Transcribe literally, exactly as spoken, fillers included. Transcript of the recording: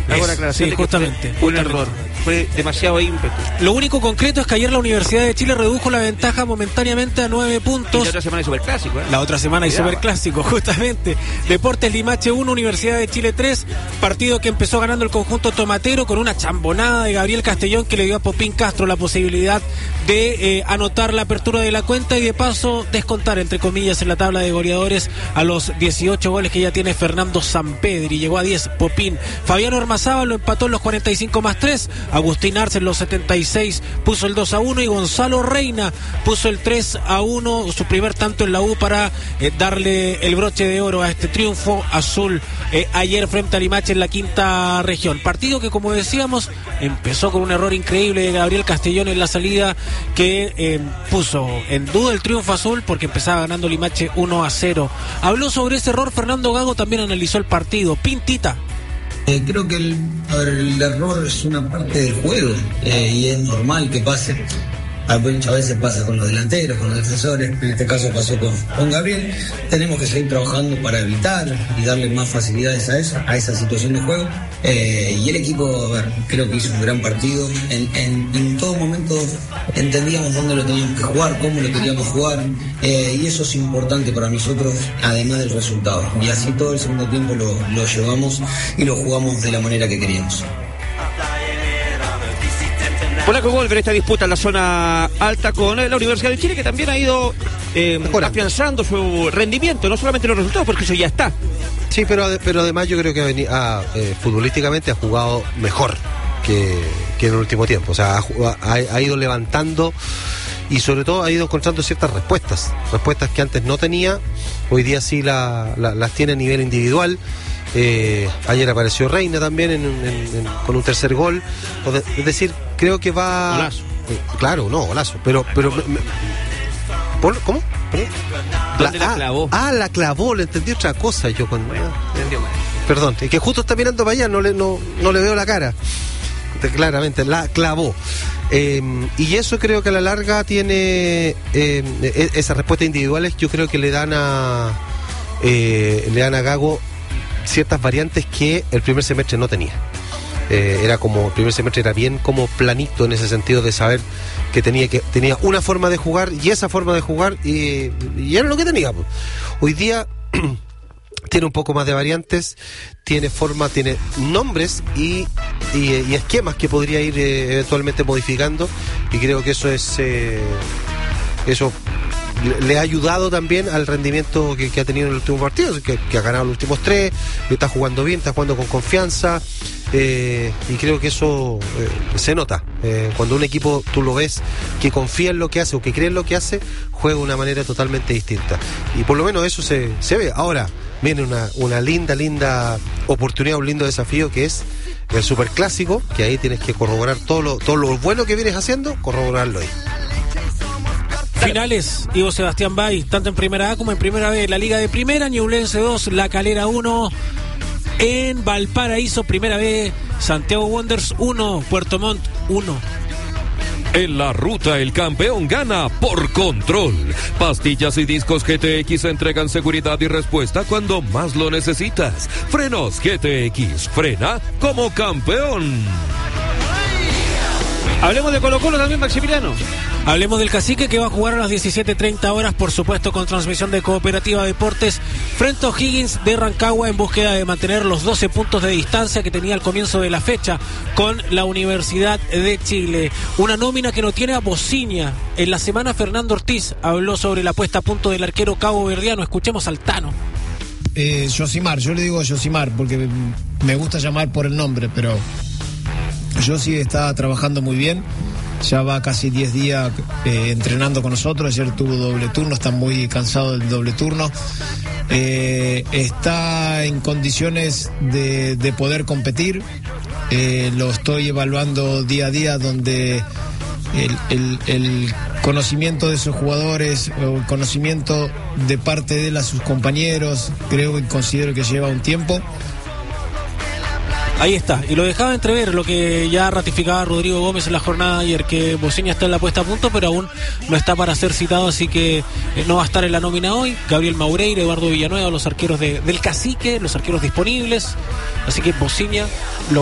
Hago la aclaración sí, de que justamente, fue un justamente. error. Fue demasiado ímpetu. Lo único concreto es que ayer la Universidad de Chile redujo la ventaja momentáneamente a nueve Y puntos. la otra semana hay superclásico, ¿eh? La otra semana hay Cuidado. superclásico, justamente. Deportes Limache uno, Universidad de Chile tres. Partido que empezó ganando el conjunto tomatero con una chambonada de Gabriel Castellón que le dio a Popín Castro la posibilidad de eh, anotar la apertura de la cuenta y de paso descontar, entre comillas, en la tabla de goleadores a los dieciocho goles que ya tiene Fernando Sampedri. Llegó a diez Popín. Fabiano Ormazábal lo empató en los cuarenta y cinco más tres. Agustín Arce en los setenta y seis puso el dos a uno y Gonzalo Reina puso el tres a uno, su primer tanto en la U para eh, darle el broche de oro a este triunfo azul eh, ayer frente a Limache en la quinta región. Partido que, como decíamos, empezó con un error increíble de Gabriel Castellón en la salida que eh, puso en duda el triunfo azul porque empezaba ganando Limache uno a cero. Habló sobre ese error Fernando Gago, también analizó el partido. Pintita. Eh, creo que el, a ver, el error es una parte del juego eh, y es normal que pase. A veces pasa con los delanteros, con los defensores, en este caso pasó con, con Gabriel. Tenemos que seguir trabajando para evitar y darle más facilidades a eso, a esa situación de juego. Eh, y el equipo, a ver, creo que hizo un gran partido. En, en, en todo momento entendíamos dónde lo teníamos que jugar, cómo lo queríamos jugar, eh, y eso es importante para nosotros, además del resultado. Y así todo el segundo tiempo lo, lo llevamos y lo jugamos de la manera que queríamos. Polaco Golf en esta disputa en la zona alta con la Universidad de Chile, que también ha ido eh, afianzando su rendimiento, no solamente los resultados, porque eso ya está. Sí, pero, pero además yo creo que ha venido, ah, eh, futbolísticamente ha jugado mejor que, que en el último tiempo. O sea, ha, ha, ha ido levantando y sobre todo ha ido encontrando ciertas respuestas. Respuestas que antes no tenía, hoy día sí la, la, las tiene a nivel individual. Eh, ayer apareció Reina también en, en, en, con un tercer gol. Es decir, creo que va... Golazo. Eh, claro, no, golazo. Pero... pero me, me, ¿Cómo? ¿Perdón? ¿Dónde la, la clavó? Ah, ah, la clavó, le entendí otra cosa yo cuando... Bueno, entendió mal. Perdón, es que justo está mirando para allá, no le, no, no le veo la cara. Claramente, la clavó. Eh, y eso creo que a la larga tiene... Eh, esas respuestas individuales yo creo que le dan a... Eh, le dan a Gago ciertas variantes que el primer semestre no tenía. Eh, era como, el primer semestre era bien como planito en ese sentido de saber que tenía que tenía una forma de jugar y esa forma de jugar y, y era lo que tenía. Hoy día tiene un poco más de variantes, tiene forma, tiene nombres y, y, y esquemas que podría ir eh, eventualmente modificando, y creo que eso es eh, eso le ha ayudado también al rendimiento que, que ha tenido en el último partido, que, que ha ganado los últimos tres, que está jugando bien, está jugando con confianza, eh, y creo que eso eh, se nota. Eh, cuando un equipo tú lo ves que confía en lo que hace o que cree en lo que hace, juega de una manera totalmente distinta. Y por lo menos eso se, se ve. Ahora viene una, una linda, linda oportunidad, un lindo desafío que es el Superclásico, que ahí tienes que corroborar todo lo, todo lo bueno que vienes haciendo, corroborarlo ahí. Finales, Ivo Sebastián Bay, tanto en Primera A como en Primera B. La Liga de Primera, Ñublense dos, La Calera uno. En Valparaíso, Primera B, Santiago Wanderers uno, Puerto Montt uno. En la ruta el campeón gana por Control. Pastillas y discos G T X entregan seguridad y respuesta cuando más lo necesitas. Frenos G T X, frena como campeón. Hablemos de Colo Colo también, Maximiliano. Hablemos del Cacique, que va a jugar a las diecisiete treinta horas, por supuesto con transmisión de Cooperativa Deportes, frente a O'Higgins de Rancagua, en búsqueda de mantener los doce puntos de distancia que tenía al comienzo de la fecha con la Universidad de Chile. Una nómina que no tiene a Bociña. En la semana Fernando Ortiz habló sobre la puesta a punto del arquero caboverdiano. Escuchemos al Tano. Eh, Josimar, yo le digo Josimar porque me gusta llamar por el nombre, pero Josi está trabajando muy bien. Ya va casi diez días eh, entrenando con nosotros. Ayer tuvo doble turno, está muy cansado del doble turno. Eh, está en condiciones de, de poder competir. Eh, lo estoy evaluando día a día, donde el, el, el conocimiento de sus jugadores, o el conocimiento de parte de él a sus compañeros, creo y considero que lleva un tiempo. Ahí está, y lo dejaba entrever lo que ya ratificaba Rodrigo Gómez en la jornada de ayer, que Bociña está en la puesta a punto, pero aún no está para ser citado, así que eh, no va a estar en la nómina hoy. Gabriel Maureira, Eduardo Villanueva, los arqueros de, del Cacique, los arqueros disponibles, así que Bociña lo